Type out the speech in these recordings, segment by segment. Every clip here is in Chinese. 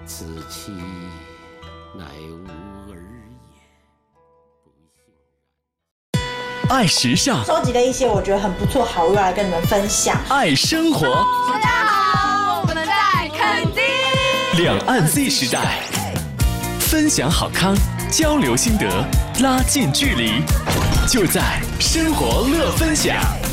此妻乃吾儿也，不幸然。 爱时尚， 收集了一些我觉得很不错好物来跟你们分享。 爱生活， 大家好，我们在垦丁。 两岸 Z 时代，分享好康，交流心得，拉近距离，就在生活乐分享。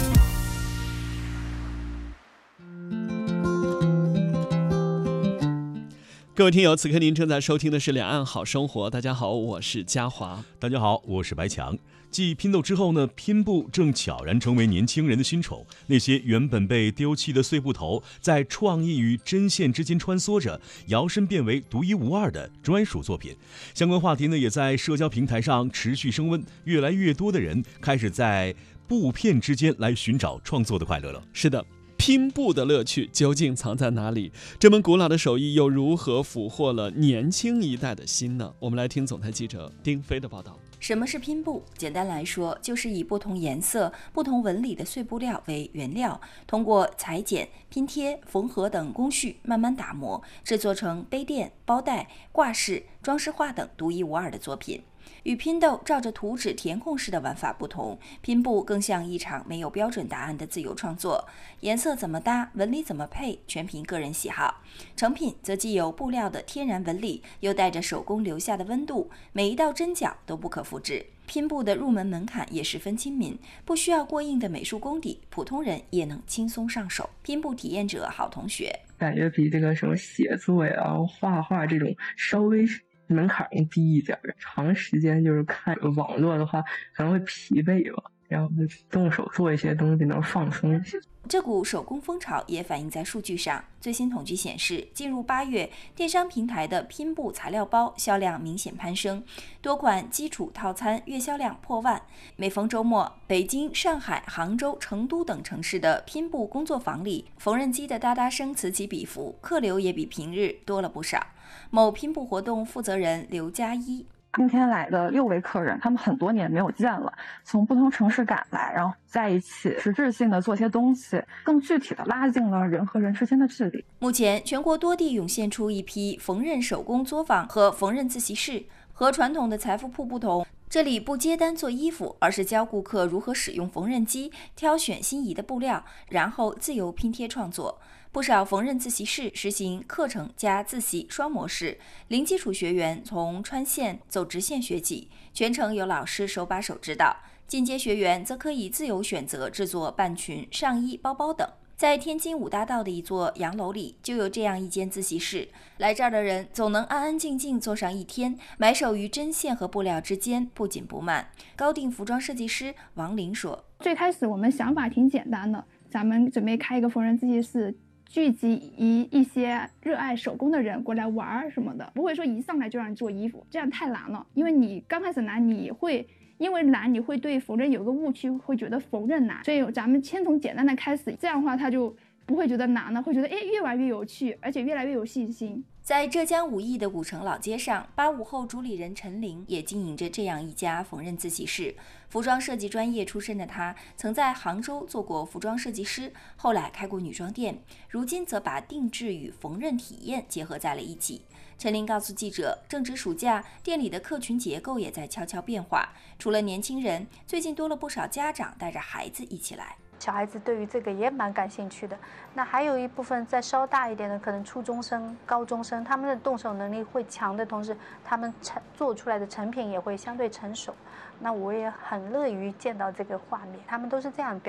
各位听友，此刻您正在收听的是《两岸好生活》。大家好，我是嘉华。 大家好，我是白强。继拼豆之后呢，拼布正悄然成为年轻人的新宠。那些原本被丢弃的碎布头，在创意与针线之间穿梭着，摇身变为独一无二的专属作品。相关话题呢，也在社交平台上持续升温，越来越多的人开始在布片之间来寻找创作的快乐了。 是的。拼布的乐趣究竟藏在哪里？这门古老的手艺又如何俘获了年轻一代的心呢？我们来听总台记者丁飞的报道。 什么是拼布？简单来说，就是以不同颜色、不同纹理的碎布料为原料，通过裁剪、拼贴、缝合等工序慢慢打磨，制作成杯垫、包袋、挂饰、装饰画等独一无二的作品。与拼豆照着图纸填空式的玩法不同，拼布更像一场没有标准答案的自由创作，颜色怎么搭，纹理怎么配，全凭个人喜好。成品则既有布料的天然纹理，又带着手工留下的温度，每一道针脚都不可复制。拼布的入门门槛也十分亲民，不需要过硬的美术功底，普通人也能轻松上手。拼布体验者好同学感觉比这个什么写作呀、画画这种稍微门槛更低一点，长时间就是看网络的话可能会疲惫吧，然后动手做一些东西能放松一些。 这股手工风潮也反映在数据上。最新统计显示，进入8月，电商平台的拼布材料包销量明显攀升，多款基础套餐月销量破万。每逢周末，北京、上海、杭州、成都等城市的拼布工作坊里，缝纫机的哒哒声此起彼伏，客流也比平日多了不少。某拼布活动负责人刘佳一。 今天来的6位客人，他们很多年没有见了，从不同城市赶来，然后在一起实质性的做些东西，更具体的拉近了人和人之间的距离。 目前全国多地涌现出一批缝纫手工作坊和缝纫自习室。和传统的财富铺不同，这里不接单做衣服，而是教顾客如何使用缝纫机，挑选心仪的布料，然后自由拼贴创作。不少缝纫自习室实行课程加自习双模式，零基础学员从穿线走直线学起，全程有老师手把手指导；进阶学员则可以自由选择制作半裙、上衣、包包等。在天津5大道的一座洋楼里，就有这样一间自习室。来这儿的人总能安安静静坐上一天，埋首于针线和布料之间，不紧不慢。高定服装设计师王林说：“ 最开始我们想法挺简单的，咱们准备开一个缝纫自习室，聚集一些热爱手工的人过来玩什么的，不会说一上来就让你做衣服，这样太难了。因为你刚开始难，你会对缝纫有个误区，会觉得缝纫难，所以咱们先从简单的开始，这样的话他就不会觉得难了，会觉得越玩越有趣，而且越来越有信心。” 在浙江武义的古城老街上，85后主理人陈玲也经营着这样一家缝纫自习室。服装设计专业出身的她，曾在杭州做过服装设计师，后来开过女装店，如今则把定制与缝纫体验结合在了一起。陈玲告诉记者，正值暑假，店里的客群结构也在悄悄变化。除了年轻人，最近多了不少家长带着孩子一起来。 小孩子对于这个也蛮感兴趣的。那还有一部分再稍大一点的，可能初中生、高中生，他们的动手能力会强的同时，他们做出来的成品也会相对成熟。那我也很乐于见到这个画面，他们都是这样表